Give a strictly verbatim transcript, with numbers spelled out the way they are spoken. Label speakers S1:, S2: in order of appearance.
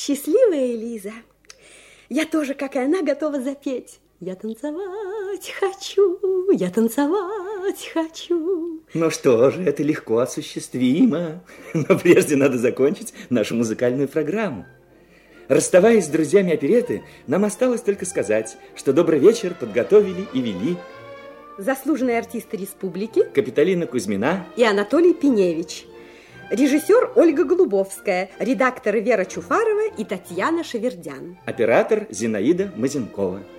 S1: Счастливая Лиза. Я тоже, как и она, готова запеть. Я танцевать хочу, я танцевать хочу.
S2: Ну что же, это легко осуществимо. Но прежде надо закончить нашу музыкальную программу. Расставаясь с друзьями оперетты, нам осталось только сказать, что добрый вечер подготовили и вели
S1: заслуженные артисты республики
S2: Капитолина Кузьмина
S1: и Анатолий Пеневич, режиссер Ольга Голубовская, редакторы Вера Чуфарова и Татьяна Шевердян,
S2: оператор Зинаида Мазенкова.